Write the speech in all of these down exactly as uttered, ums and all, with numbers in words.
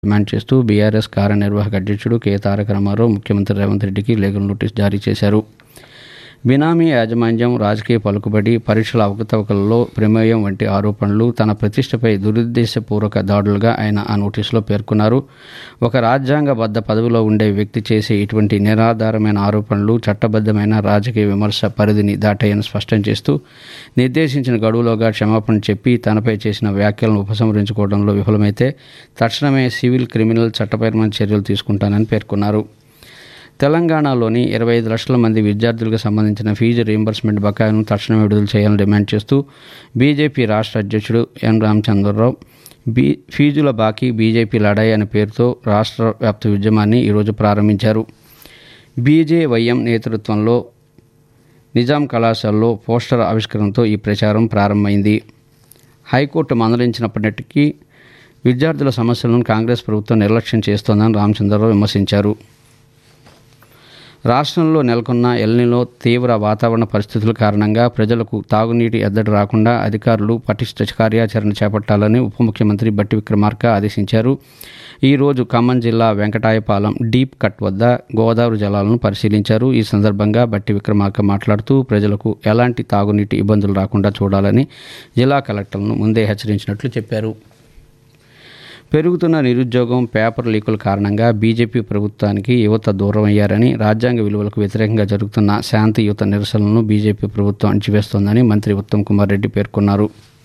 Demand చేస్తూ BRS కార్యనిర్వాహక అధ్యక్షుడు కె తారక రామారావు ముఖ్యమంత్రి రేవంత్ రెడ్డికి లీగల్ నోటీస్ జారీ చేశారు. బినామీ యాజమాన్యం, రాజకీయ పలుకుబడి, పరీక్షల అవకతవకలలో ప్రమేయం వంటి ఆరోపణలు తన ప్రతిష్టపై దురుద్దేశపూర్వక దాడులుగా ఆయన ఆ నోటీసులో పేర్కొన్నారు. ఒక రాజ్యాంగబద్ధ పదవిలో ఉండే వ్యక్తి చేసే ఇటువంటి నిరాధారమైన ఆరోపణలు చట్టబద్ధమైన రాజకీయ విమర్శ పరిధిని దాటాయని స్పష్టం చేస్తూ నిర్దేశించిన గడువులోగా క్షమాపణ చెప్పి తనపై చేసిన వ్యాఖ్యలను ఉపసంహరించుకోవడంలో విఫలమైతే తక్షణమే సివిల్, క్రిమినల్ చట్టపరమైన చర్యలు తీసుకుంటానని పేర్కొన్నారు. తెలంగాణలోని ఇరవై ఐదు లక్షల మంది విద్యార్థులకు సంబంధించిన ఫీజు రీయింబర్స్మెంట్ బకాయిలను తక్షణమే విడుదల చేయాలని డిమాండ్ చేస్తూ బీజేపీ రాష్ట్ర అధ్యక్షుడు ఎన్ రామచంద్రరావు బీ ఫీజుల బాకీ బీజేపీ లడాయి అనే పేరుతో రాష్ట్ర వ్యాప్త ఉద్యమాన్ని ఈరోజు ప్రారంభించారు. బీజేవైఎం నేతృత్వంలో నిజాం కళాశాలలో పోస్టర్ ఆవిష్కరణతో ఈ ప్రచారం ప్రారంభమైంది. హైకోర్టు మందలించినప్పటికీ విద్యార్థుల సమస్యలను కాంగ్రెస్ ప్రభుత్వం నిర్లక్ష్యం చేస్తోందని రామచంద్రరావు విమర్శించారు. రాష్ట్రంలో నెలకొన్న ఎల్నినో తీవ్ర వాతావరణ పరిస్థితుల కారణంగా ప్రజలకు తాగునీటి ఎద్దడి రాకుండా అధికారులు పటిష్ట కార్యాచరణ చేపట్టాలని ఉప ముఖ్యమంత్రి బట్టి విక్రమార్క ఆదేశించారు. ఈరోజు ఖమ్మం జిల్లా వెంకటాయపాలెం డీప్ కట్ వద్ద గోదావరి జలాలను పరిశీలించారు. ఈ సందర్భంగా బట్టి విక్రమార్క మాట్లాడుతూ ప్రజలకు ఎలాంటి తాగునీటి ఇబ్బందులు రాకుండా చూడాలని జిల్లా కలెక్టర్లను ముందే హెచ్చరించినట్లు చెప్పారు. పెరుగుతున్న నిరుద్యోగం, పేపర్ లీకుల కారణంగా బీజేపీ ప్రభుత్వానికి యువత దూరం అయ్యారని, రాజ్యాంగ విలువలకు వ్యతిరేకంగా జరుగుతున్న శాంతియుత నిరసనలను బీజేపీ ప్రభుత్వం అణచివేస్తోందని మంత్రి ఉత్తమ్ కుమార్ రెడ్డి పేర్కొన్నారు.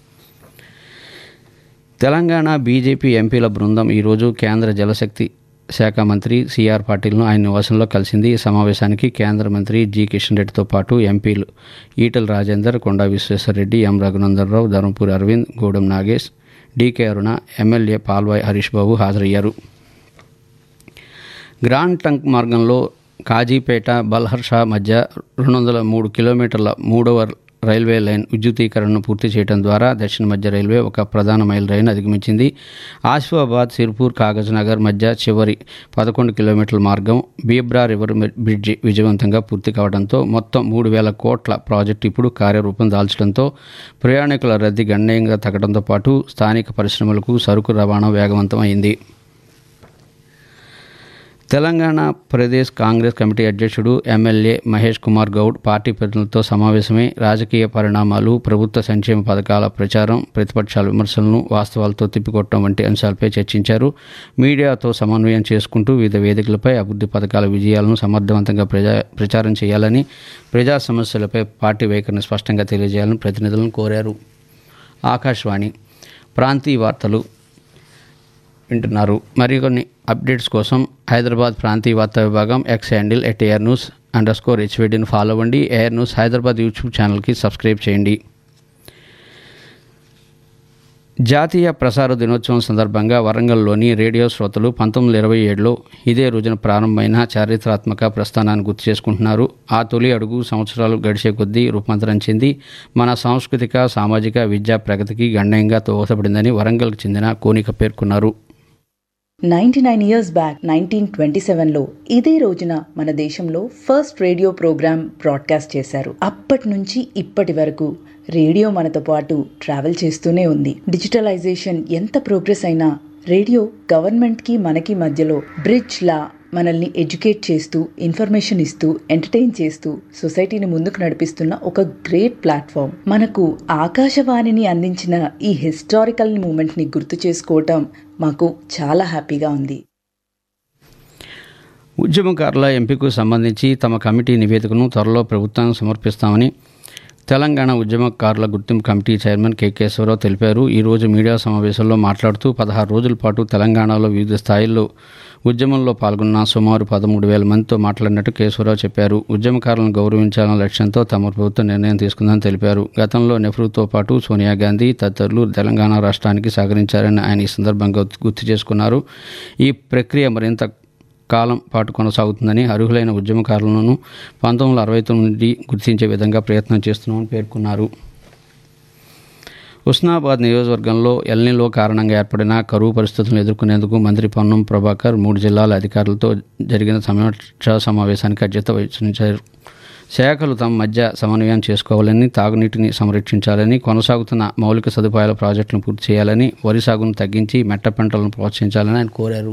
తెలంగాణ బీజేపీ ఎంపీల బృందం ఈరోజు కేంద్ర జలశక్తి శాఖ మంత్రి సిఆర్ పాటిల్ను ఆయన నివాసంలో కలిసింది. ఈ సమావేశానికి కేంద్ర మంత్రి జి కిషన్ రెడ్డితో పాటు ఎంపీలు ఈటెల రాజేందర్, కొండా విశ్వేశ్వరరెడ్డి, ఎం రఘునందనరావు, ధర్మపురి అరవింద్, గూడెం నాగేష్, డీకే అరుణ, ఎమ్మెల్యే పాల్వాయి హరీష్ బాబు హాజరయ్యారు. గ్రాండ్ ట్రంక్ మార్గంలో కాజీపేట, బల్హర్షా మధ్య రెండు వందల మూడు కిలోమీటర్ల మూడవ రైల్వే లైన్ విద్యుతీకరణను పూర్తి చేయడం ద్వారా దక్షిణ మధ్య రైల్వే ఒక ప్రధాన మైలు రైలు అధిగమించింది. ఆసిఫాబాద్, సిర్పూర్, కాగజ్ నగర్ మధ్య చివరి పదకొండు కిలోమీటర్ల మార్గం బీబ్రా రివర్ బ్రిడ్జి విజయవంతంగా పూర్తి కావడంతో మొత్తం మూడు వేల కోట్ల ప్రాజెక్టు ఇప్పుడు కార్యరూపం దాల్చడంతో ప్రయాణికుల రద్దీ గణనీయంగా తగ్గడంతో పాటు స్థానిక పరిశ్రమలకు సరుకు రవాణా వేగవంతం అయింది. తెలంగాణ ప్రదేశ్ కాంగ్రెస్ కమిటీ అధ్యక్షుడు ఎమ్మెల్యే మహేష్ కుమార్ గౌడ్ పార్టీ ప్రతినిధులతో సమావేశమై రాజకీయ పరిణామాలు, ప్రభుత్వ సంక్షేమ పథకాల ప్రచారం, ప్రతిపక్షాల విమర్శలను వాస్తవాలతో తిప్పికొట్టడం వంటి అంశాలపై చర్చించారు. మీడియాతో సమన్వయం చేసుకుంటూ వివిధ వేదికలపై అభివృద్ధి పథకాల విజయాలను సమర్థవంతంగా ప్రజా ప్రచారం చేయాలని, ప్రజా సమస్యలపై పార్టీ వైఖరిని స్పష్టంగా తెలియజేయాలని ప్రతినిధులను కోరారు. ఆకాశవాణి ప్రాంతీయ వార్తలు వింటున్నారు. మరికొన్ని అప్డేట్స్ కోసం హైదరాబాద్ ప్రాంతీయ వార్తా విభాగం X handle at air news under score హెచ్వీడీని follow అవ్వండి. ఎయిర్ న్యూస్ హైదరాబాద్ యూట్యూబ్ ఛానల్కి సబ్స్క్రైబ్ చేయండి. జాతీయ ప్రసార దినోత్సవం సందర్భంగా వరంగల్లోని రేడియో శ్రోతలు పంతొమ్మిది వందల ఇరవై ఏడులో ఇదే రోజున ప్రారంభమైన చారిత్రాత్మక ప్రస్థానాన్ని గుర్తు చేసుకుంటున్నారు. ఆ తొలి అడుగు సంవత్సరాలు గడిచే కొద్దీ రూపాంతరం చెంది మన సాంస్కృతిక, సామాజిక, విద్యా ప్రగతికి గణనీయంగా దోహదపడిందని వరంగల్కు చెందిన కోనిక పేర్కొన్నారు. Ninety nine years back nineteen twenty seven లో ఇదే రోజున మన దేశంలో ఫస్ట్ రేడియో ప్రోగ్రామ్ బ్రాడ్కాస్ట్ చేశారు. అప్పటి నుంచి ఇప్పటి వరకు రేడియో మనతో పాటు ట్రావెల్ చేస్తూనే ఉంది. డిజిటలైజేషన్ ఎంత ప్రోగ్రెస్ అయినా రేడియో గవర్నమెంట్ కి మనకి మధ్యలో బ్రిడ్జ్ లా మనల్ని ఎడ్యుకేట్ చేస్తూ, ఇన్ఫర్మేషన్ ఇస్తూ, ఎంటర్టైన్ చేస్తూ సొసైటీని ముందుకు నడిపిస్తున్న ఒక గ్రేట్ ప్లాట్ఫామ్. మనకు ఆకాశవాణిని అందించిన ఈ హిస్టారికల్ మూమెంట్ ని గుర్తు చేసుకోవటం మాకు చాలా హ్యాపీగా ఉంది. ఉద్యమకారుల ఎంపికకు సంబంధించి తమ కమిటీ నివేదికను త్వరలో ప్రభుత్వానికి సమర్పిస్తామని తెలంగాణ ఉద్యమకారుల గుర్తింపు కమిటీ చైర్మన్ కె కేశవరావు తెలిపారు. ఈరోజు మీడియా సమావేశంలో మాట్లాడుతూ పదహారు రోజుల పాటు తెలంగాణలో వివిధ స్థాయిల్లో ఉద్యమంలో పాల్గొన్న సుమారు పదమూడు వేల మందితో మాట్లాడినట్టు కేశవరావు చెప్పారు. ఉద్యమకారులను గౌరవించాలన్న లక్ష్యంతో తమ ప్రభుత్వం నిర్ణయం తీసుకుందని తెలిపారు. గతంలో నెహ్రూతో పాటు సోనియా గాంధీ తదితరులు తెలంగాణ రాష్ట్రానికి సహకరించారని ఆయన ఈ సందర్భంగా గుర్తు చేసుకున్నారు. ఈ ప్రక్రియ మరింత కాలం పాటు కొనసాగుతుందని, అర్హులైన ఉద్యమకారులను పంతొమ్మిది వందల అరవై తొమ్మిది గుర్తించే విధంగా ప్రయత్నం చేస్తున్నామని పేర్కొన్నారు. హుస్నాబాద్ నియోజకవర్గంలో ఎల్నినో కారణంగా ఏర్పడిన కరువు పరిస్థితులను ఎదుర్కొనేందుకు మంత్రి పొన్నం ప్రభాకర్ మూడు జిల్లాల అధికారులతో జరిగిన సమీక్షా సమావేశానికి అధ్యక్షత వహించారు. శాఖలు తమ మధ్య సమన్వయం చేసుకోవాలని, తాగునీటిని సంరక్షించాలని, కొనసాగుతున్న మౌలిక సదుపాయాల ప్రాజెక్టులను పూర్తి చేయాలని, వరి సాగును తగ్గించి మెట్ట పంటలను ప్రోత్సహించాలని ఆయన కోరారు.